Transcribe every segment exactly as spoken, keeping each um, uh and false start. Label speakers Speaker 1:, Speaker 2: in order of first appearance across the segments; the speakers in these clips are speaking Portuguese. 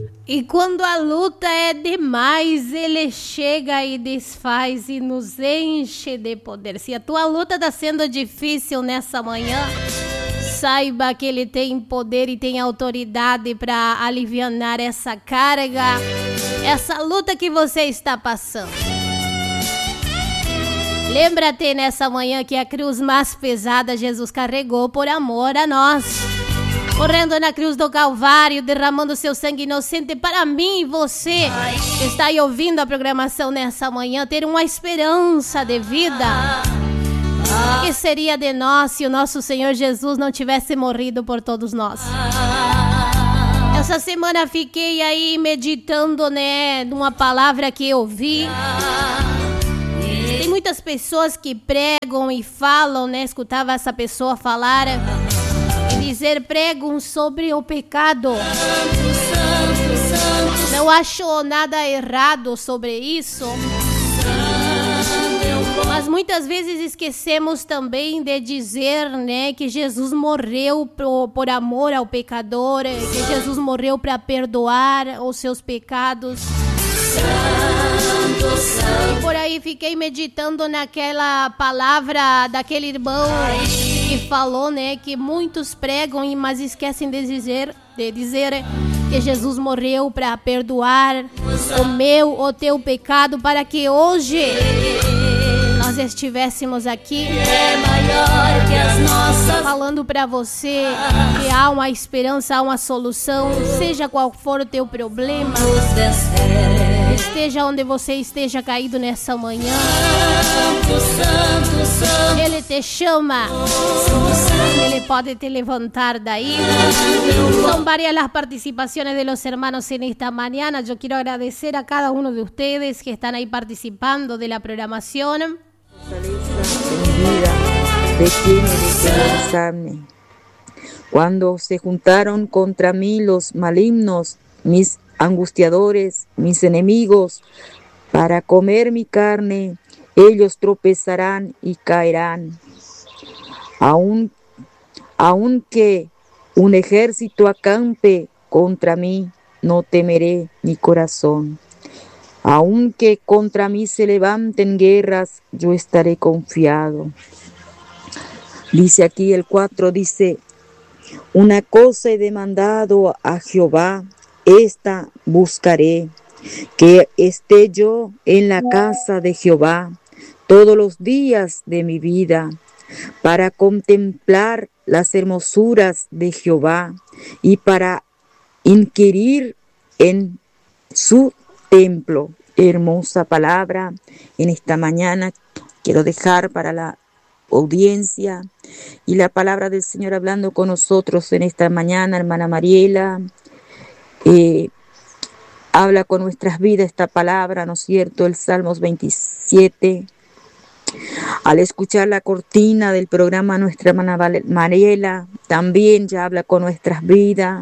Speaker 1: E quando a luta é demais, ele chega e desfaz e nos enche de poder. Se a tua luta está sendo difícil nessa manhã, saiba que ele tem poder e tem autoridade para aliviar essa carga, essa luta que você está passando. Lembra-te nessa manhã que a cruz mais pesada Jesus carregou por amor a nós. Correndo na cruz do Calvário, derramando seu sangue inocente para mim e você que está aí ouvindo a programação nessa manhã, ter uma esperança de vida. O que seria de nós se o nosso Senhor Jesus não tivesse morrido por todos nós? Essa semana fiquei aí meditando, né, numa palavra que eu ouvi. Tem muitas pessoas que pregam e falam, né, escutava essa pessoa falar... dizer, pregam sobre o pecado. Não acho nada errado sobre isso. Mas muitas vezes esquecemos também de dizer, né, que Jesus morreu por, por amor ao pecador, que Jesus morreu para perdoar os seus pecados. E por aí fiquei meditando naquela palavra daquele irmão que falou, né, que muitos pregam, mas esquecem de dizer, de dizer que Jesus morreu para perdoar o meu, o teu pecado, para que hoje nós estivéssemos aqui falando para você que há uma esperança, há uma solução, seja qual for o teu problema. Esteja onde você esteja caído nessa manhã, Ele te chama, Ele pode te levantar daí. Son varias las participaciones de los hermanos en esta mañana. Yo quiero agradecer a cada uno de ustedes que están ahí participando de la programación.
Speaker 2: Cuando se juntaron contra mí los malignos, mis angustiadores, mis enemigos, para comer mi carne, ellos tropezarán y caerán. Aun, aunque un ejército acampe contra mí, no temeré mi corazón. Aunque contra mí se levanten guerras, yo estaré confiado. Dice aquí el cuatro, dice, una cosa he demandado a Jehová, esta buscaré, que esté yo en la casa de Jehová todos los días de mi vida, para contemplar las hermosuras de Jehová y para inquirir en su templo. Hermosa palabra en esta mañana quiero dejar para la audiencia, y la palabra del Señor hablando con nosotros en esta mañana, hermana Mariela. Eh, habla con nuestras vidas esta palabra, ¿no es cierto? El Salmos veintisiete. Al escuchar la cortina del programa, nuestra hermana Mariela también ya habla con nuestras vidas,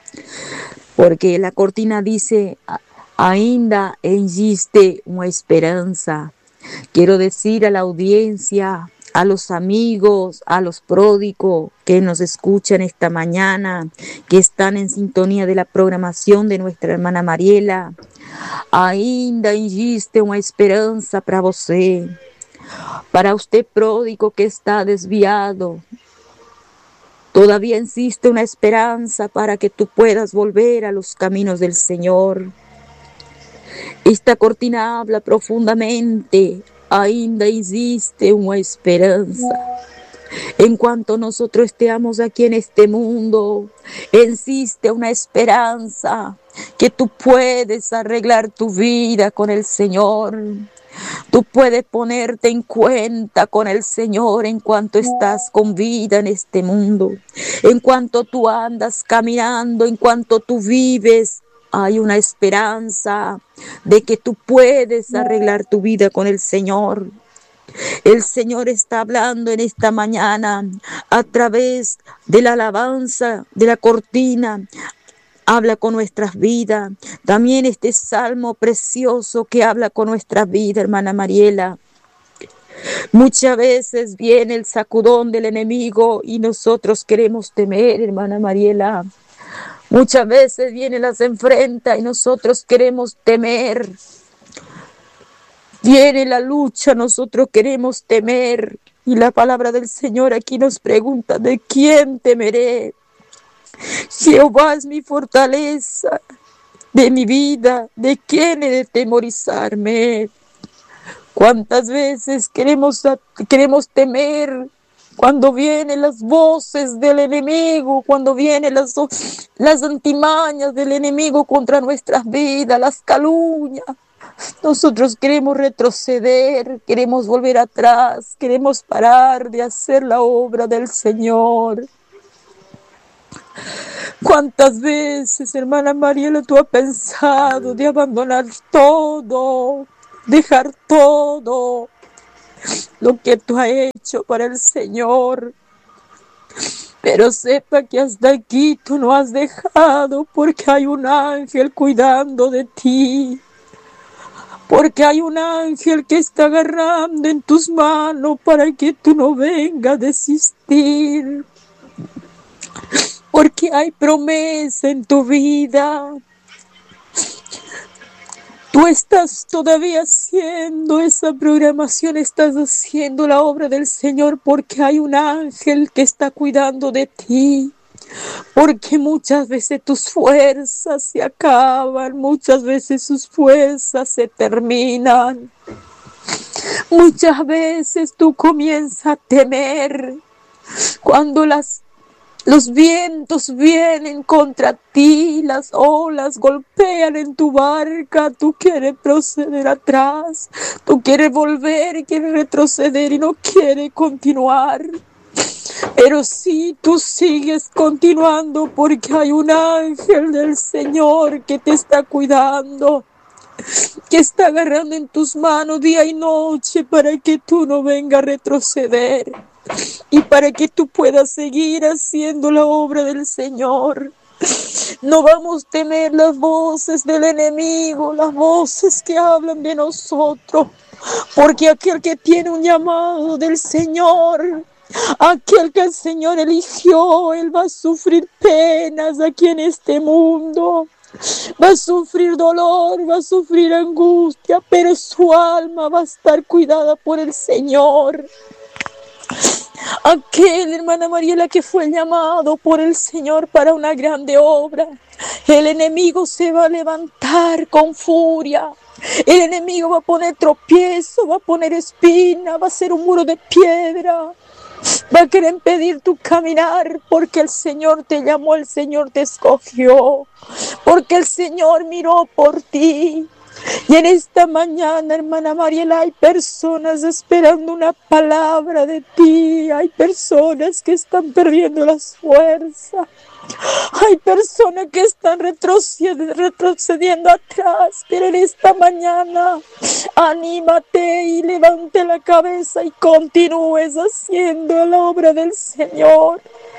Speaker 2: porque la cortina dice, ainda existe una esperanza. Quiero decir a la audiencia, a los amigos, a los pródigos que nos escuchan esta mañana, que están en sintonía de la programación de nuestra hermana Mariela, ainda existe una esperanza para você, para usted pródigo que está desviado. Todavía existe una esperanza para que tú puedas volver a los caminos del Señor. Esta cortina habla profundamente. Ainda existe una esperanza. En cuanto nosotros estemos aquí en este mundo, existe una esperanza que tú puedes arreglar tu vida con el Señor. Tú puedes ponerte en cuenta con el Señor en cuanto estás con vida en este mundo. En cuanto tú andas caminando, en cuanto tú vives, hay una esperanza de que tú puedes arreglar tu vida con el Señor. El Señor está hablando en esta mañana a través de la alabanza, de la cortina. Habla con nuestras vidas. También este salmo precioso que habla con nuestras vidas, hermana Mariela. Muchas veces viene el sacudón del enemigo y nosotros queremos temer, hermana Mariela. Muchas veces viene, las enfrenta y nosotros queremos temer. Viene la lucha, nosotros queremos temer. Y la palabra del Señor aquí nos pregunta: ¿de quién temeré? Jehová es mi fortaleza de mi vida. ¿De quién he de temorizarme? ¿Cuántas veces queremos, queremos temer cuando vienen las voces del enemigo, cuando vienen las, las antimañas del enemigo contra nuestras vidas, las calumnias? Nosotros queremos retroceder, queremos volver atrás, queremos parar de hacer la obra del Señor. ¿Cuántas veces, hermana Mariela, tú has pensado de abandonar todo, dejar todo lo que tú has hecho para el Señor? Pero sepa que hasta aquí tú no has dejado, porque hay un ángel cuidando de ti. Porque hay un ángel que está agarrando en tus manos para que tú no vengas a desistir. Porque hay promesa en tu vida. Tú estás todavía haciendo esa programación, estás haciendo la obra del Señor porque hay un ángel que está cuidando de ti. Porque muchas veces tus fuerzas se acaban, muchas veces sus fuerzas se terminan. Muchas veces tú comienzas a temer cuando las Los vientos vienen contra ti, las olas golpean en tu barca, tú quieres proceder atrás, tú quieres volver, quieres retroceder y no quieres continuar. Pero si tú sigues continuando porque hay un ángel del Señor que te está cuidando, que está agarrando en tus manos día y noche para que tú no vengas a retroceder. Y para que tú puedas seguir haciendo la obra del Señor. No vamos a temer las voces del enemigo, las voces que hablan de nosotros. Porque aquel que tiene un llamado del Señor, aquel que el Señor eligió, él va a sufrir penas aquí en este mundo. Va a sufrir dolor, va a sufrir angustia, pero su alma va a estar cuidada por el Señor. Aquel, hermana Mariela, que fue llamado por el Señor para una grande obra, el enemigo se va a levantar con furia. El enemigo va a poner tropiezo, va a poner espina, va a ser un muro de piedra. Va a querer impedir tu caminar porque el Señor te llamó, el Señor te escogió, porque el Señor miró por ti. Y en esta mañana, hermana Mariela, hay personas esperando una palabra de ti. Hay personas que están perdiendo las fuerzas. Hay personas que están retrocediendo, retrocediendo atrás. Pero en esta mañana, anímate y levante la cabeza y continúes haciendo la obra del Señor.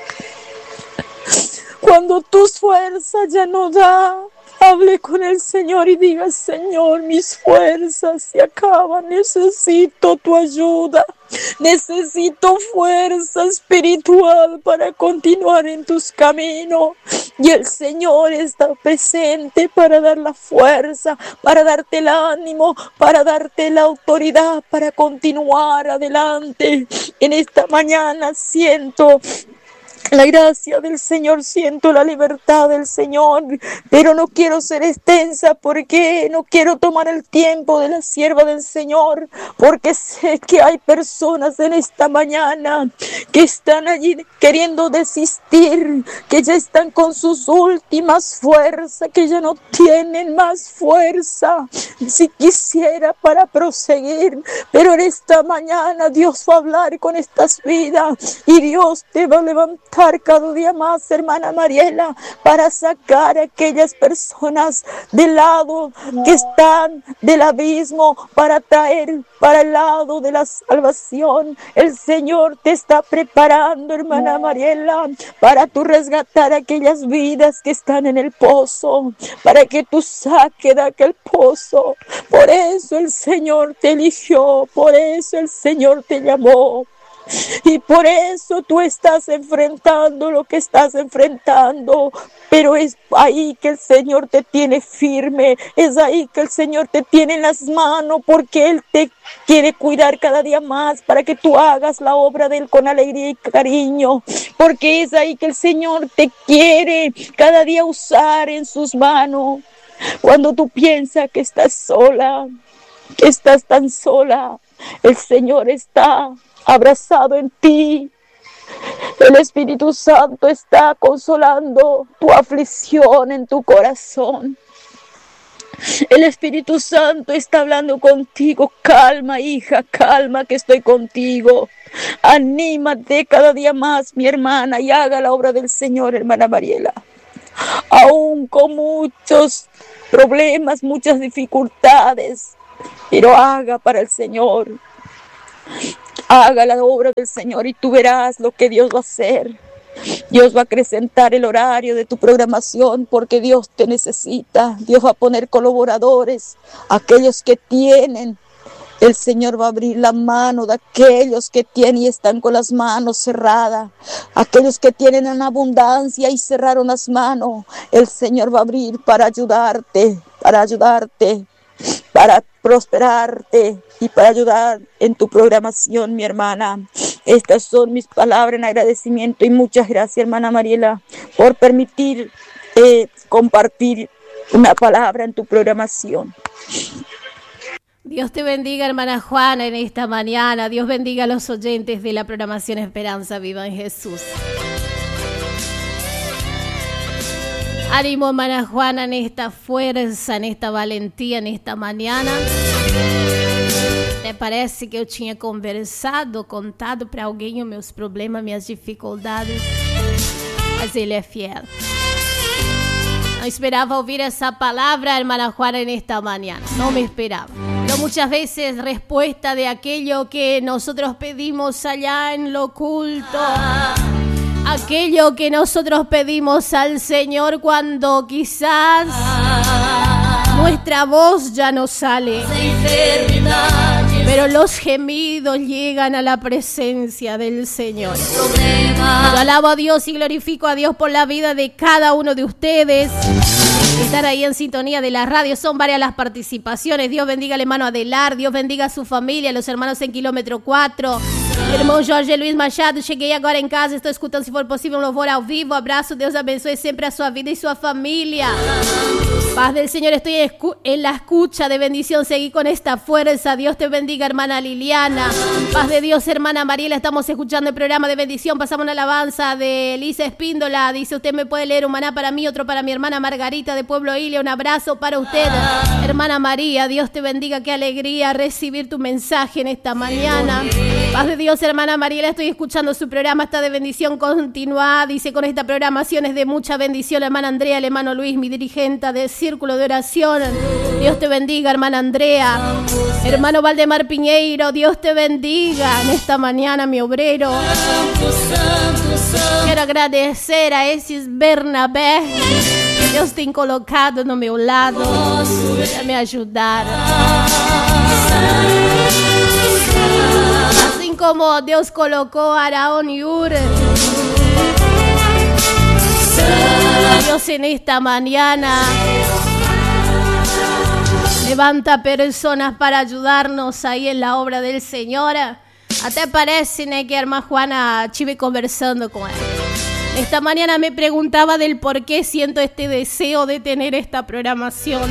Speaker 2: Cuando tus fuerzas ya no dan, hable con el Señor y diga: Señor, mis fuerzas se acaban, necesito tu ayuda, necesito fuerza espiritual para continuar en tus caminos. Y el Señor está presente para dar la fuerza, para darte el ánimo, para darte la autoridad, para continuar adelante. En esta mañana siento la gracia del Señor, siento la libertad del Señor, pero no quiero ser extensa porque no quiero tomar el tiempo de la sierva del Señor, porque sé que hay personas en esta mañana que están allí queriendo desistir, que ya están con sus últimas fuerzas, que ya no tienen más fuerza, si quisiera para proseguir, pero en esta mañana Dios va a hablar con estas vidas y Dios te va a levantar cada día más, hermana Mariela, para sacar a aquellas personas del lado que están del abismo, para traer para el lado de la salvación. El Señor te está preparando, hermana Mariela, para tú resgatar aquellas vidas que están en el pozo, para que tú saques de aquel pozo. Por eso el Señor te eligió, por eso el Señor te llamó. Y por eso tú estás enfrentando lo que estás enfrentando. Pero es ahí que el Señor te tiene firme. Es ahí que el Señor te tiene en las manos. Porque Él te quiere cuidar cada día más. Para que tú hagas la obra de Él con alegría y cariño. Porque es ahí que el Señor te quiere cada día usar en sus manos. Cuando tú piensas que estás sola, que estás tan sola, el Señor está abrazado en ti. El Espíritu Santo está consolando tu aflicción en tu corazón. El Espíritu Santo está hablando contigo. Calma, hija, calma, que estoy contigo. Anímate cada día más, mi hermana, y haga la obra del Señor, hermana Mariela. Aún con muchos problemas, muchas dificultades, pero haga para el Señor. Haga la obra del Señor y tú verás lo que Dios va a hacer. Dios va a acrecentar el horario de tu programación porque Dios te necesita. Dios va a poner colaboradores, aquellos que tienen. El Señor va a abrir la mano de aquellos que tienen y están con las manos cerradas. Aquellos que tienen en abundancia y cerraron las manos. El Señor va a abrir para ayudarte, para ayudarte, para prosperarte y para ayudar en tu programación, mi hermana. Estas son mis palabras en agradecimiento y muchas gracias, hermana Mariela, por permitir eh, compartir una palabra en tu programación.
Speaker 1: Dios te bendiga, hermana Juana, en esta mañana. Dios bendiga a los oyentes de la programación Esperanza Viva en Jesús. Ánimo, hermana Juana, en esta fuerza, en esta valentía, en esta mañana. Até parece que eu tinha conversado, contado para alguém os meus problemas, minhas dificuldades. Mas Ele é fiel. No esperaba oír esa palabra, hermana Juana, en esta mañana. No me esperaba. Pero muchas veces respuesta de aquello que nosotros pedimos allá en lo oculto. Aquello que nosotros pedimos al Señor cuando quizás nuestra voz ya no sale. Pero los gemidos llegan a la presencia del Señor. Yo alabo a Dios y glorifico a Dios por la vida de cada uno de ustedes. Estar ahí en sintonía de la radio. Son varias las participaciones. Dios bendiga al hermano Adelar. Dios bendiga a su familia, los hermanos en kilómetro cuatro. Irmão Jorge Luiz Machado. Cheguei agora em casa. Estou escutando, se for possível, um louvor ao vivo. Abraço. Deus abençoe sempre a sua vida y sua familia. Paz del Señor. Estoy en la escucha de bendición. Seguí con esta fuerza. Dios te bendiga, hermana Liliana. Paz de Dios, hermana Mariela. Estamos escuchando el programa de bendición. Pasamos una alabanza de Elisa Espíndola. Dice, usted me puede leer un maná para mí, otro para mi hermana Margarita de Pueblo Ilia. Un abrazo para usted, hermana María. Dios te bendiga. Qué alegría recibir tu mensaje en esta mañana. Paz de Dios, hermana Mariela. Estoy escuchando su programa. Está de bendición continua. Dice, con esta programación es de mucha bendición. La hermana Andrea, el hermano Luis, mi dirigente de Círculo de Oración. Dios te bendiga, hermana Andrea. Hermano Valdemar Piñeiro, Dios te bendiga en esta mañana, mi obrero. Quiero agradecer a esos Bernabé que Deus tem colocado no meu lado para me ajudar. Assim como Deus colocou Araón y Ur. Dios en esta mañana levanta personas para ayudarnos ahí en la obra del Señor. Até parece, né, que a irmã Juana estive conversando con él. Esta mañana me preguntaba del por qué siento este deseo de tener esta programación.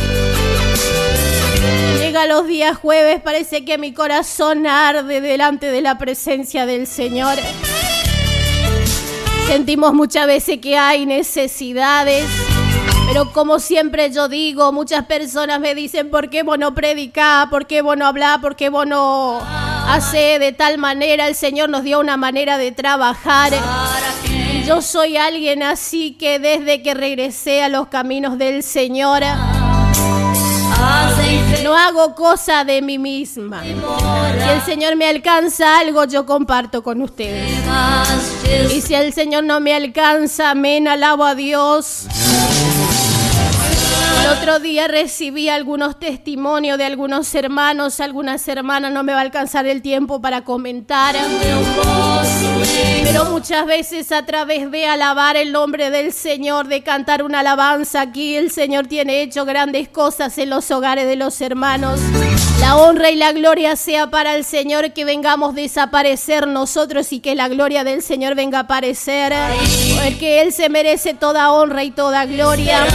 Speaker 1: Llega los días jueves, parece que mi corazón arde delante de la presencia del Señor. Sentimos muchas veces que hay necesidades, pero como siempre yo digo, muchas personas me dicen, ¿por qué vos no predicás? ¿Por qué vos no hablás? ¿Por qué vos no hacés de tal manera? El Señor nos dio una manera de trabajar. Y yo soy alguien así que desde que regresé a los caminos del Señor, no hago cosa de mí misma. Si el Señor me alcanza algo, yo comparto con ustedes. Y si el Señor no me alcanza, amén, alabo a Dios. El otro día recibí algunos testimonios de algunos hermanos, algunas hermanas, no me va a alcanzar el tiempo para comentar, pero muchas veces a través de alabar el nombre del Señor, de cantar una alabanza aquí, el Señor tiene hecho grandes cosas en los hogares de los hermanos. La honra y la gloria sea para el Señor, que vengamos a desaparecer nosotros y que la gloria del Señor venga a aparecer, porque Él se merece toda honra y toda gloria.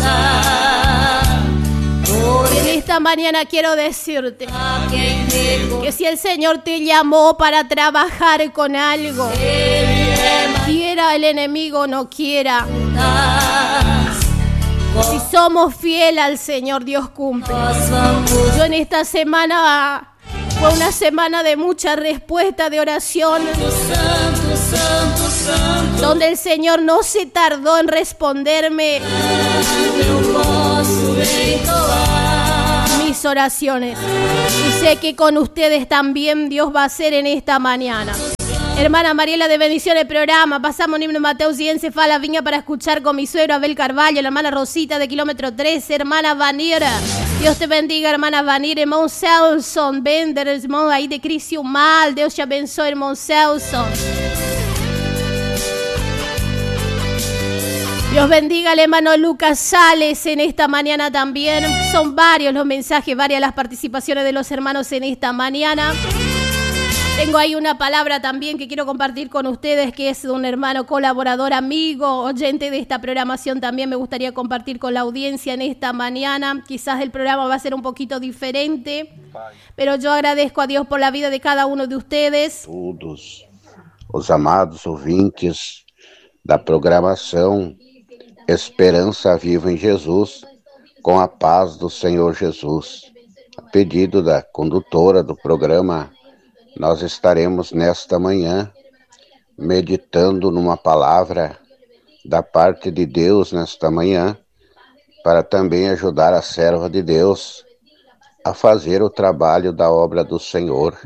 Speaker 1: En esta mañana quiero decirte que si el Señor te llamó para trabajar con algo, quiera el enemigo o no quiera, si somos fieles al Señor, Dios cumple. Yo en esta semana, fue una semana de mucha respuesta de oración, donde el Señor no se tardó en responderme mis oraciones. Y sé que con ustedes también Dios va a hacer en esta mañana. Hermana Mariela, de bendición el programa. Pasamos un himno Mateus y se fala Viña para escuchar con mi suegro Abel Carvalho, la hermana Rosita de kilómetro trece, hermana Vanira. Dios te bendiga, hermana Vanira. Irmão Celson Bender, irmão aí de Criciúmal. Deus te abençoe, irmão Celson. Dios bendiga al hermano Lucas Sales en esta mañana también. Son varios los mensajes, varias las participaciones de los hermanos en esta mañana. Tengo ahí una palabra también que quiero compartir con ustedes, que es de un hermano colaborador, amigo, oyente de esta programación. También me gustaría compartir con la audiencia en esta mañana. Quizás el programa va a ser un poquito diferente, pero yo agradezco a Dios por la vida de cada uno de ustedes.
Speaker 3: Todos os amados ouvintes da programação Esperança Viva em Jesus, com a paz do Senhor Jesus. A pedido da condutora do programa, nós estaremos nesta manhã meditando numa palavra da parte de Deus nesta manhã, para também ajudar a serva de Deus a fazer o trabalho da obra do Senhor.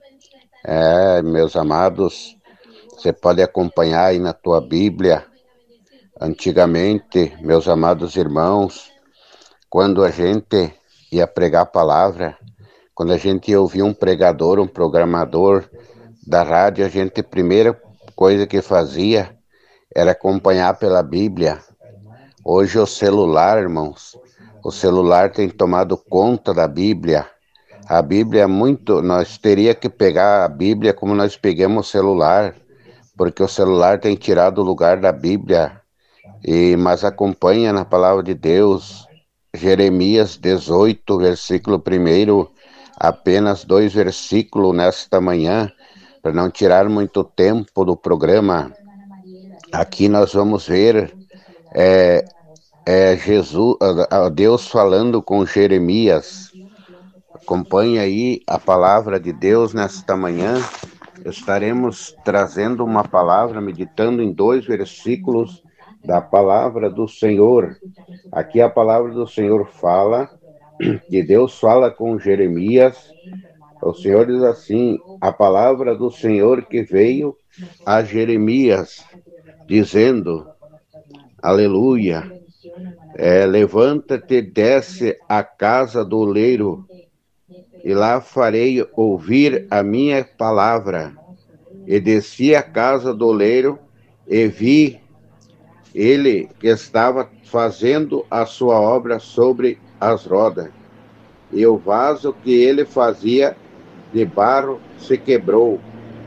Speaker 3: É, meus amados, você pode acompanhar aí na tua Bíblia. Antigamente, meus amados irmãos, quando a gente ia pregar a palavra, quando a gente ia ouvir um pregador, um programador da rádio, a gente, a primeira coisa que fazia era acompanhar pela Bíblia. Hoje o celular, irmãos, o celular tem tomado conta da Bíblia. A Bíblia é muito, nós teríamos que pegar a Bíblia como nós pegamos o celular, porque o celular tem tirado o lugar da Bíblia. E, mas acompanha na palavra de Deus, Jeremias dezoito, versículo um, apenas dois versículos nesta manhã, para não tirar muito tempo do programa. Aqui nós vamos ver é, é Jesus, a Deus falando com Jeremias. Acompanhe aí a palavra de Deus nesta manhã. Estaremos trazendo uma palavra, meditando em dois versículos da palavra do Senhor. Aqui a palavra do Senhor fala, que Deus fala com Jeremias. O Senhor diz assim: a palavra do Senhor que veio a Jeremias, dizendo, aleluia, é, levanta-te, desce à casa do oleiro, e lá farei ouvir a minha palavra. E desci à casa do oleiro, e vi ele que estava fazendo a sua obra sobre as rodas. E o vaso que ele fazia de barro se quebrou.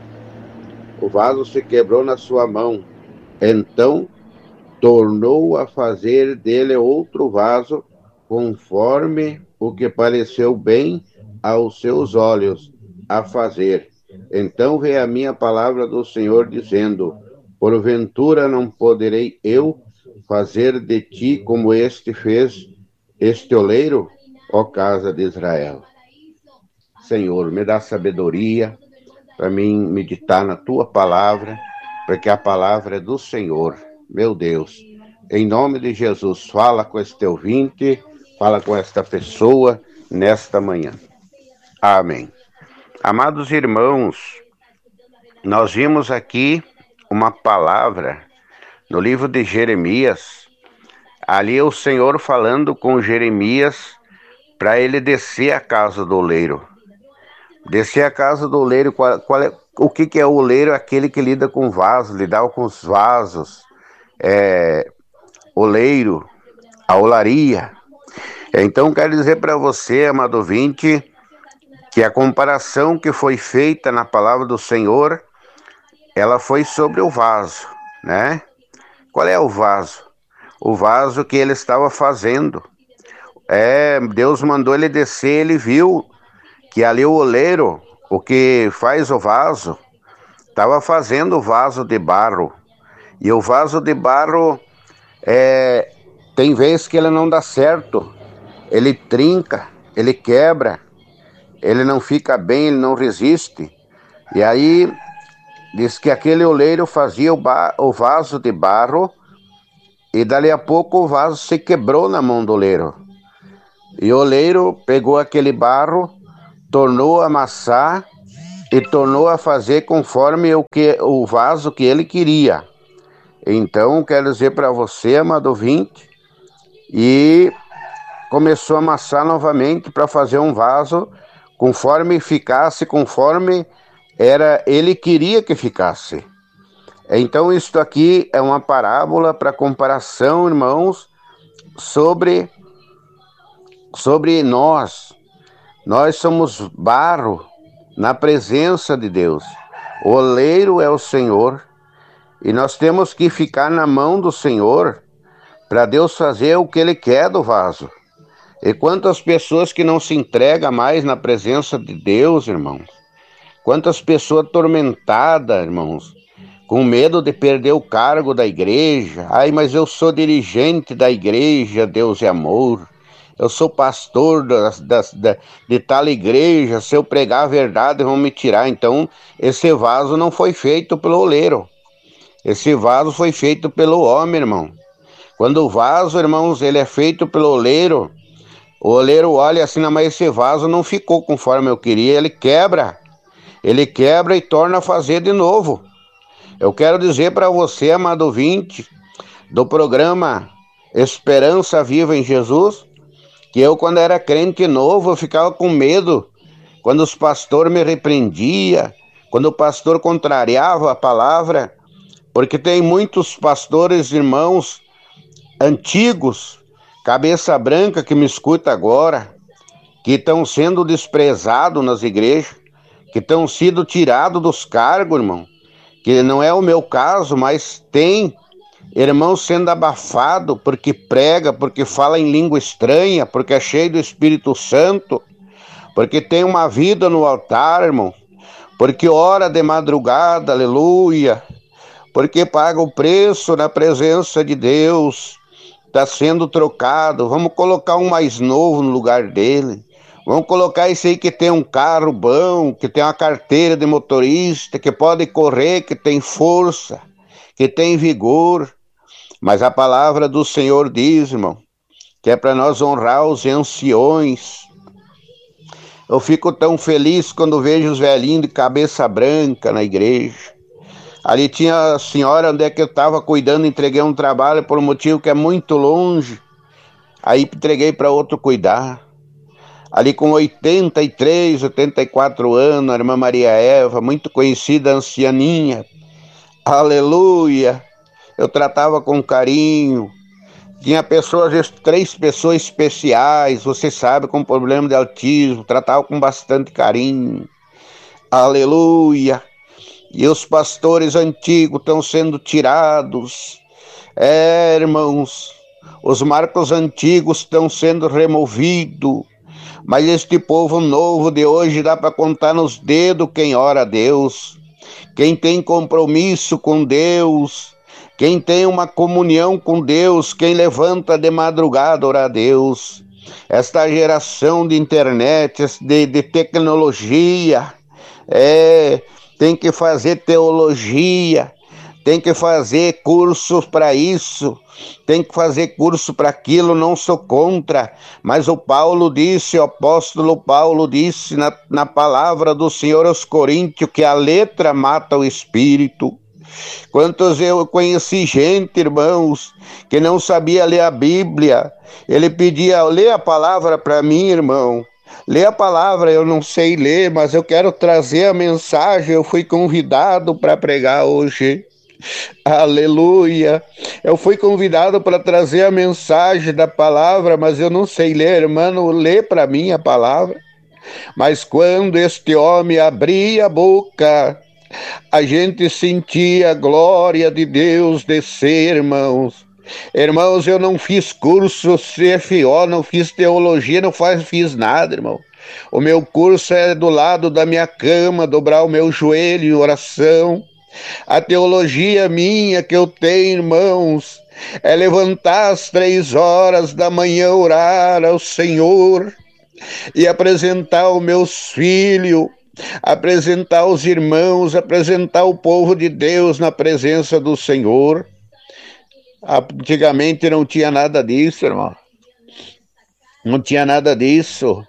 Speaker 3: O vaso se quebrou na sua mão. Então tornou a fazer dele outro vaso, conforme o que pareceu bem aos seus olhos a fazer. Então veio a minha palavra do Senhor, dizendo, porventura não poderei eu fazer de ti como este fez este oleiro, ó casa de Israel. Senhor, me dá sabedoria para mim meditar na tua palavra, porque a palavra é do Senhor, meu Deus. Em nome de Jesus, fala com este ouvinte, fala com esta pessoa nesta manhã. Amém. Amados irmãos, nós vimos aqui uma palavra no livro de Jeremias, Ali o Senhor falando com Jeremias para ele descer a casa do oleiro. Descer a casa do oleiro, qual, qual é, o que, que é o oleiro? Aquele que lida com vasos, lidava com os vasos, é, oleiro, a olaria. Então quero dizer para você, amado ouvinte, que a comparação que foi feita na palavra do Senhor, ela foi sobre o vaso, né? Qual é o vaso? O vaso que ele estava fazendo. É, Deus mandou ele descer, ele viu que ali o oleiro, o que faz o vaso, estava fazendo o vaso de barro. E o vaso de barro, é, tem vezes que ele não dá certo, ele trinca, ele quebra, ele não fica bem, ele não resiste. E aí, diz que aquele oleiro fazia o, ba- o vaso de barro, e dali a pouco o vaso se quebrou na mão do oleiro. E o oleiro pegou aquele barro, tornou a amassar e tornou a fazer conforme o, que, o vaso que ele queria. Então, quero dizer para você, amado ouvinte, e começou a amassar novamente para fazer um vaso conforme ficasse, conforme era ele queria que ficasse. Então, isto aqui é uma parábola para comparação, irmãos, sobre, sobre nós. Nós somos barro na presença de Deus. O oleiro é o Senhor e nós temos que ficar na mão do Senhor para Deus fazer o que Ele quer do vaso. E quantas pessoas que não se entregam mais na presença de Deus, irmãos? Quantas pessoas atormentadas, irmãos, com medo de perder o cargo da igreja. Ai, mas eu sou dirigente da igreja, Deus é amor. Eu sou pastor das, das, da, de tal igreja, se eu pregar a verdade vão me tirar. Então, esse vaso não foi feito pelo oleiro. Esse vaso foi feito pelo homem, irmão. Quando o vaso, irmãos, ele é feito pelo oleiro, o oleiro olha assim, mas esse vaso não ficou conforme eu queria, ele quebra. Ele quebra e torna a fazer de novo. Eu quero dizer para você, amado ouvinte, do programa Esperança Viva em Jesus, que eu, quando era crente novo, eu ficava com medo quando os pastores me repreendiam, quando o pastor contrariava a palavra, porque tem muitos pastores, irmãos, antigos, cabeça branca, que me escuta agora, que estão sendo desprezados nas igrejas, que estão sendo tirados dos cargos, irmão, que não é o meu caso, mas tem irmãos sendo abafado porque prega, porque fala em língua estranha, porque é cheio do Espírito Santo, porque tem uma vida no altar, irmão, porque ora de madrugada, aleluia, porque paga o preço na presença de Deus, está sendo trocado. Vamos colocar um mais novo no lugar dele. Vamos colocar esse aí que tem um carro bom, que tem uma carteira de motorista, que pode correr, que tem força, que tem vigor. Mas a palavra do Senhor diz, irmão, que é para nós honrar os anciões. Eu fico tão feliz quando vejo os velhinhos de cabeça branca na igreja. Ali tinha a senhora onde é que eu estava cuidando, entreguei um trabalho por um motivo que é muito longe. Aí entreguei para outro cuidar. Ali com oitenta e três, oitenta e quatro anos, a irmã Maria Eva, muito conhecida, ancianinha. Aleluia! Eu tratava com carinho. Tinha pessoas, três pessoas especiais, você sabe, com problema de autismo, tratava com bastante carinho. Aleluia! E os pastores antigos estão sendo tirados. É, irmãos, os marcos antigos estão sendo removidos. Mas este povo novo de hoje dá para contar nos dedos quem ora a Deus, quem tem compromisso com Deus, quem tem uma comunhão com Deus, quem levanta de madrugada orar a Deus. Esta geração de internet, de, de tecnologia, é, tem que fazer teologia, tem que fazer cursos para isso, tem que fazer curso para aquilo, não sou contra, mas o Paulo disse, o apóstolo Paulo disse na, na palavra do Senhor aos Coríntios, que a letra mata o espírito. Quantos eu conheci gente, irmãos, que não sabia ler a Bíblia. Ele pedia, lê a palavra para mim, irmão. Lê a palavra, eu não sei ler, mas eu quero trazer a mensagem. Eu fui convidado para pregar hoje. Aleluia. Eu fui convidado para trazer a mensagem da palavra, mas eu não sei ler, irmão. Lê para mim a palavra. Mas quando este homem abria a boca, a gente sentia a glória de Deus descer, irmãos. Irmãos, eu não fiz curso C F O, não fiz teologia, não faz, fiz nada, irmão. O meu curso é do lado da minha cama, dobrar o meu joelho em oração. A teologia minha que eu tenho, irmãos, é levantar às três horas da manhã, orar ao Senhor e apresentar os meus filhos, apresentar os irmãos, apresentar o povo de Deus na presença do Senhor. Antigamente não tinha nada disso, irmão. Não tinha nada disso.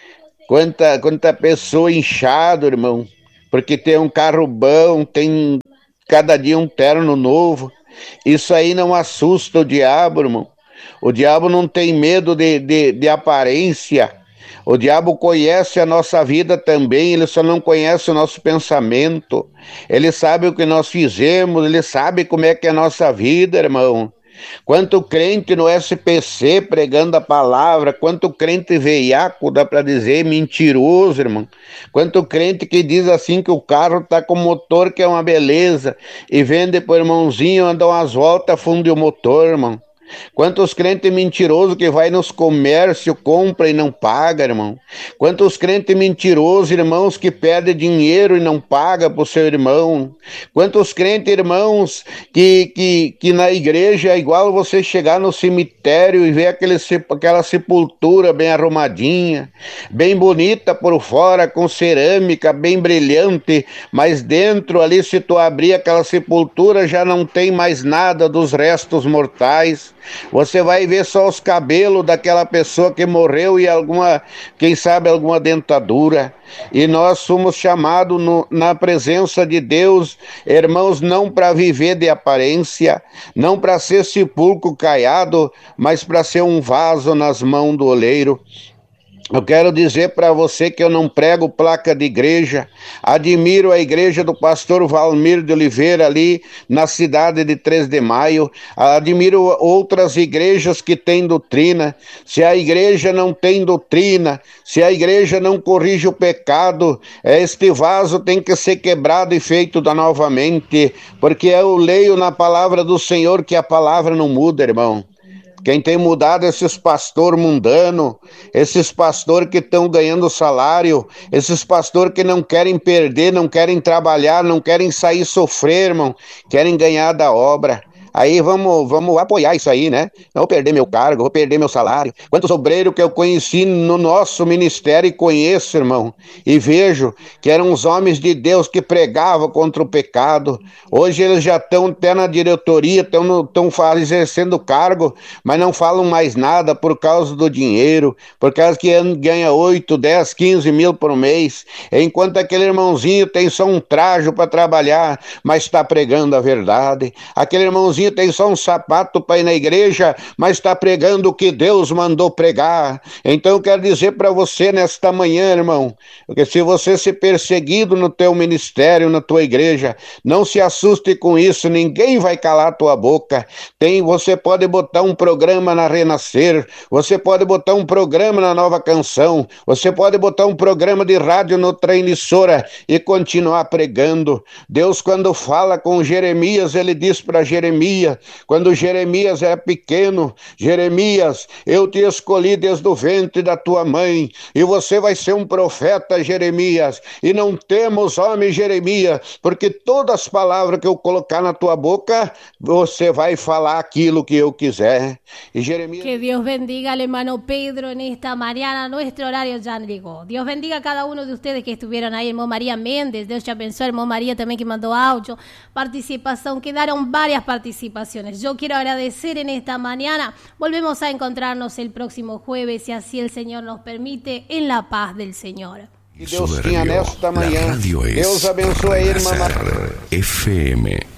Speaker 3: Quanta, quanta pessoa inchada, irmão, porque tem um carro bom, tem cada dia um terno novo. Isso aí não assusta o diabo, irmão. O diabo não tem medo de, de, de aparência. O diabo conhece a nossa vida também, ele só não conhece o nosso pensamento. Ele sabe o que nós fizemos, ele sabe como é que é a nossa vida, irmão. Quanto crente no S P C pregando a palavra, quanto crente veiaco, dá para dizer, mentiroso, irmão. Quanto crente que diz assim que o carro tá com motor que é uma beleza e vende pro irmãozinho, anda umas voltas, funde o motor, irmão. Quantos crentes mentirosos que vai nos comércios, compra e não paga, irmão. Quantos crentes mentirosos, irmãos, que perde dinheiro e não paga pro seu irmão. Quantos crentes, irmãos, que, que, que na igreja é igual você chegar no cemitério e ver aquele, aquela sepultura bem arrumadinha, bem bonita por fora, com cerâmica, bem brilhante, mas dentro ali, se tu abrir aquela sepultura, já não tem mais nada dos restos mortais. Você vai ver só os cabelos daquela pessoa que morreu e alguma, quem sabe, alguma dentadura. E nós somos chamados no, na presença de Deus, irmãos, não para viver de aparência, não para ser sepulcro caiado, mas para ser um vaso nas mãos do oleiro. Eu quero dizer para você que eu não prego placa de igreja, admiro a igreja do pastor Valmir de Oliveira ali na cidade de três de maio, admiro outras igrejas que têm doutrina. Se a igreja não tem doutrina, se a igreja não corrige o pecado, este vaso tem que ser quebrado e feito da novamente, porque eu leio na palavra do Senhor que a palavra não muda, irmão. Quem tem mudado é esses pastores mundanos, esses pastores que estão ganhando salário, esses pastores que não querem perder, não querem trabalhar, não querem sair sofrer, irmão, querem ganhar da obra. Aí vamos, vamos apoiar isso aí, né? Não vou perder meu cargo, vou perder meu salário. Quantos obreiros que eu conheci no nosso ministério e conheço, irmão, e vejo que eram os homens de Deus que pregavam contra o pecado. Hoje eles já estão até na diretoria, estão exercendo cargo, mas não falam mais nada por causa do dinheiro, por causa que ganha oito, dez, quinze mil por mês, enquanto aquele irmãozinho tem só um trajo para trabalhar, mas está pregando a verdade. Aquele irmãozinho tem só um sapato para ir na igreja, mas está pregando o que Deus mandou pregar. Então eu quero dizer para você nesta manhã, irmão, porque se você se perseguido no teu ministério, na tua igreja, não se assuste com isso, ninguém vai calar a tua boca. Tem, você pode botar um programa na Renascer, você pode botar um programa na Nova Canção, você pode botar um programa de rádio noutra emissora e continuar pregando. Deus, quando fala com Jeremias, ele diz para Jeremias, quando Jeremias era pequeno: Jeremias, eu te escolhi desde o ventre da tua mãe, e você vai ser um profeta, Jeremias, e não temos homem, Jeremias, porque todas as palavras que eu colocar na tua boca, você vai falar aquilo que eu quiser. E Jeremias...
Speaker 1: Que Dios bendiga al hermano Pedro en esta mañana. Nuestro horario ya llegó. Dios bendiga a cada uno de ustedes que estuvieron ahí. Hermano María Méndez, Deus te abençoe. Hermano María también que mandó audio, participación, quedaron varias participaciones. Yo quiero agradecer en esta mañana. Volvemos a encontrarnos el próximo jueves, si así el Señor nos permite, en la paz del Señor.
Speaker 3: Que Deus tenha nesta manhã. Deus abençoe a irmã
Speaker 4: F M